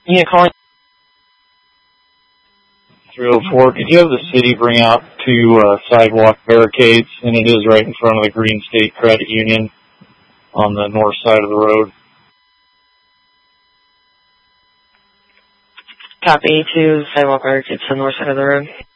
Yeah, calling 304. Could you have the city bring out two sidewalk barricades? And it is right in front of the Green State Credit Union on the north side of the road. copy 2 sidewalk barricades to the north side of the road.